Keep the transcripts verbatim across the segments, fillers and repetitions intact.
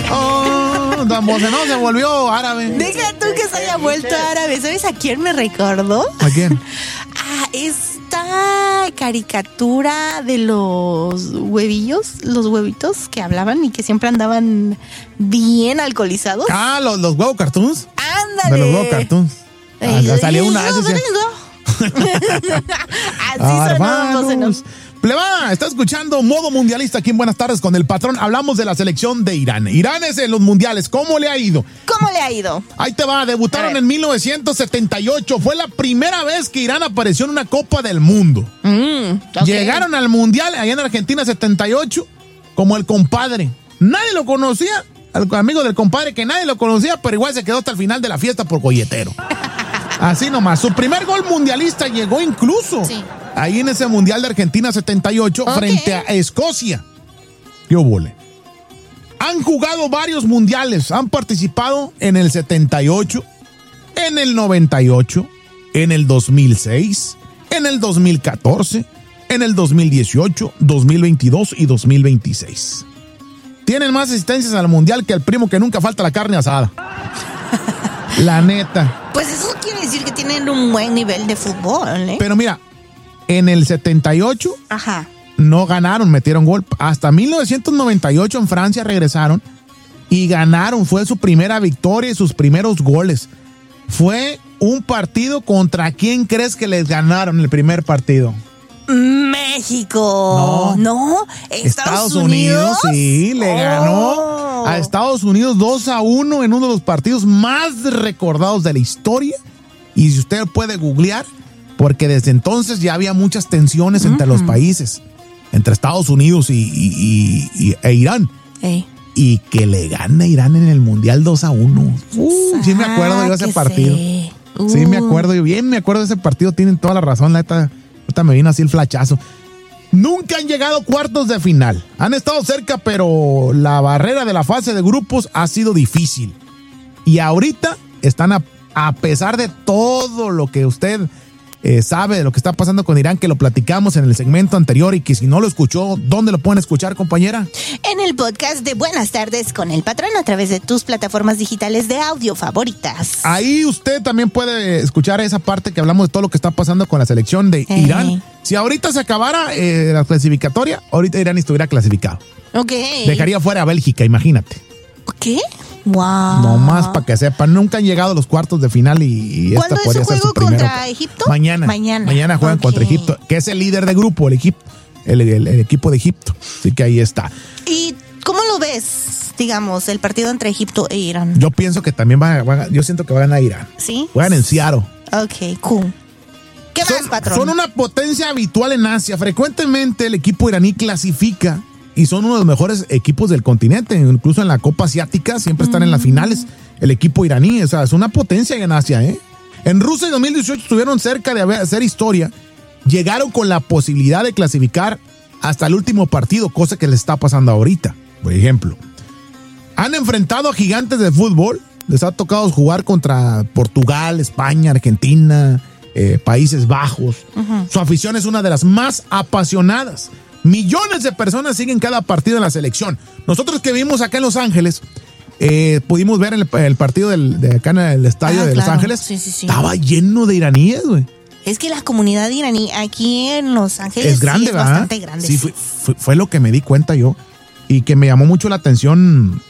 Oh, Don Bosé no se volvió árabe. Deja tú que se haya vuelto árabe. ¿Sabes a quién me recordó? ¿A quién? Ah, esta caricatura de los huevillos, los huevitos que hablaban y que siempre andaban bien alcoholizados. Ah, los, los huevo cartoons. Ándale. De los huevo cartoons. Ah, ya salió una vez. Así sonó Don Bosé, ¿no? Pleba, está escuchando Modo Mundialista aquí en Buenas Tardes con el patrón. Hablamos de la selección de Irán. Irán es en los mundiales. ¿Cómo le ha ido? ¿Cómo le ha ido? Ahí te va. Debutaron en mil novecientos setenta y ocho. Fue la primera vez que Irán apareció en una Copa del Mundo. Mm, okay. Llegaron al mundial allá en Argentina setenta y ocho como el compadre. Nadie lo conocía. El amigo del compadre que nadie lo conocía, pero igual se quedó hasta el final de la fiesta por golletero. Así nomás. Su primer gol mundialista llegó incluso sí. ahí en ese mundial de Argentina setenta y ocho okay. frente a Escocia. ¡Qué óvole! Han jugado varios mundiales. Han participado en el setenta y ocho, en el noventa y ocho, en el dos mil seis, en el dos mil catorce, en el dos mil dieciocho, dos mil veintidós y dos mil veintiséis. Tienen más asistencias al mundial que el primo que nunca falta la carne asada. La neta. Pues eso quiere decir que tienen un buen nivel de fútbol, ¿eh? Pero mira, en el setenta y ocho Ajá. no ganaron, metieron gol. Hasta mil novecientos noventa y ocho en Francia regresaron y ganaron. Fue su primera victoria y sus primeros goles. Fue un partido contra quién crees que les ganaron el primer partido. México. No. No. Estados, Estados Unidos. Unidos sí, le oh. ganó a Estados Unidos dos a uno en uno de los partidos más recordados de la historia. Y si usted puede googlear, porque desde entonces ya había muchas tensiones uh-huh. entre los países, entre Estados Unidos y, y, y, y e Irán. Hey. Y que le gana Irán en el Mundial dos a uno. Uh, sí me acuerdo yo de ese partido. Uh. Sí me acuerdo yo, bien me acuerdo de ese partido. Tienen toda la razón, la neta. Ahorita me vino así el flachazo. Nunca han llegado cuartos de final. Han estado cerca, pero la barrera de la fase de grupos ha sido difícil. Y ahorita están, a, a pesar de todo lo que usted eh, sabe de lo que está pasando con Irán, que lo platicamos en el segmento anterior y que si no lo escuchó, ¿dónde lo pueden escuchar, compañera? En el podcast de Buenas Tardes con el Patrón a través de tus plataformas digitales de audio favoritas. Ahí usted también puede escuchar esa parte que hablamos de todo lo que está pasando con la selección de hey. Irán. Si ahorita se acabara eh, la clasificatoria, ahorita Irán estuviera clasificado. Ok. Dejaría fuera a Bélgica, imagínate. ¿Qué? Wow. No más para que sepan, nunca han llegado a los cuartos de final y, y esta podría ser su primero. ¿Cuándo es su juego contra Egipto? Mañana. Mañana. Mañana juegan okay. contra Egipto, que es el líder de grupo, el equipo, el, el, el equipo de Egipto. Así que ahí está. ¿Y cómo lo ves, digamos, el partido entre Egipto e Irán? Yo pienso que también va, va yo siento que va a ganar Irán. ¿Sí? Juegan en Seattle. Ok, cool. ¿Qué son, más, patrón? Son una potencia habitual en Asia. Frecuentemente el equipo iraní clasifica y son uno de los mejores equipos del continente. Incluso en la Copa Asiática siempre están mm. en las finales el equipo iraní. O sea, es una potencia en Asia, ¿eh? En Rusia en dos mil dieciocho estuvieron cerca de hacer historia. Llegaron con la posibilidad de clasificar hasta el último partido, cosa que les está pasando ahorita. Por ejemplo, han enfrentado a gigantes de fútbol. Les ha tocado jugar contra Portugal, España, Argentina, eh, Países Bajos. Uh-huh. Su afición es una de las más apasionadas. Millones de personas siguen cada partido en la selección. Nosotros que vivimos acá en Los Ángeles, eh, pudimos ver el, el partido del, de acá en el estadio ah, de claro. Los Ángeles. Sí, sí, sí. Estaba lleno de iraníes, güey. Es que la comunidad iraní aquí en Los Ángeles es grande, sí, es ¿verdad? bastante grande. Sí, sí. Fue, fue, fue lo que me di cuenta yo y que me llamó mucho la atención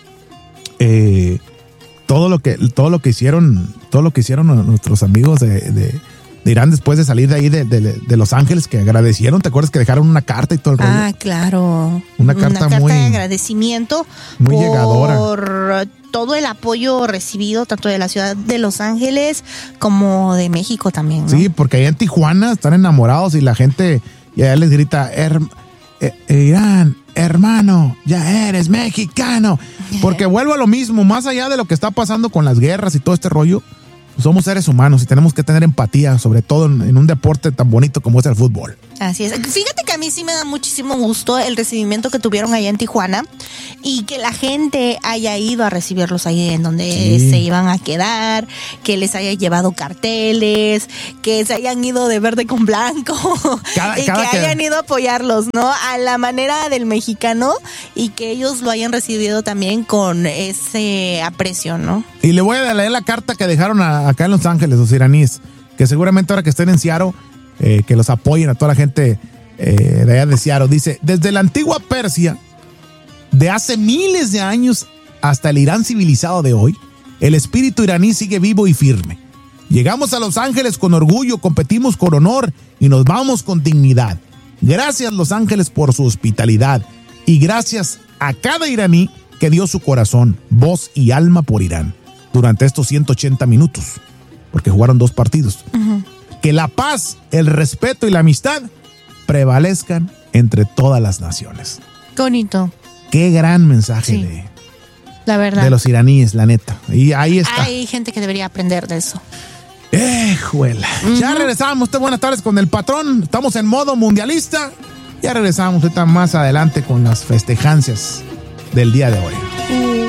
eh, todo lo que todo lo que hicieron todo lo que hicieron nuestros amigos de, de de Irán después de salir de ahí de, de, de Los Ángeles, que agradecieron. ¿Te acuerdas que dejaron una carta y todo el rollo? Ah, claro. Una carta, una carta muy, de agradecimiento muy por llegadora. Todo el apoyo recibido tanto de la ciudad de Los Ángeles como de México también, ¿no? Sí, porque allá en Tijuana están enamorados y la gente y allá les grita, her, eh, Irán, hermano, ya eres mexicano. Porque vuelvo a lo mismo, más allá de lo que está pasando con las guerras y todo este rollo, somos seres humanos y tenemos que tener empatía, sobre todo en, en un deporte tan bonito como es el fútbol. Así es. Fíjate que a mí sí me da muchísimo gusto el recibimiento que tuvieron allá en Tijuana y que la gente haya ido a recibirlos ahí en donde sí. se iban a quedar, que les haya llevado carteles, que se hayan ido de verde con blanco cada, y cada que, que hayan ido a apoyarlos, ¿no? A la manera del mexicano y que ellos lo hayan recibido también con ese aprecio, ¿no? Y le voy a leer la carta que dejaron a, acá en Los Ángeles los iraníes, que seguramente ahora que estén en Seattle, Eh, que los apoyen a toda la gente eh, de allá de Seattle. Dice, desde la antigua Persia, de hace miles de años hasta el Irán civilizado de hoy, el espíritu iraní sigue vivo y firme. Llegamos a Los Ángeles con orgullo, competimos con honor y nos vamos con dignidad. Gracias, Los Ángeles, por su hospitalidad y gracias a cada iraní que dio su corazón, voz y alma por Irán durante estos ciento ochenta minutos, porque jugaron dos partidos. Uh-huh. Que la paz, el respeto y la amistad prevalezcan entre todas las naciones. Qué bonito. Qué gran mensaje sí, de, la verdad. de los iraníes, la neta. Y ahí está. Hay gente que debería aprender de eso. Eh, juela. Uh-huh. Ya regresamos. Buenas tardes con el patrón. Estamos en modo mundialista. Ya regresamos ahorita más adelante con las festejancias del día de hoy. Uh.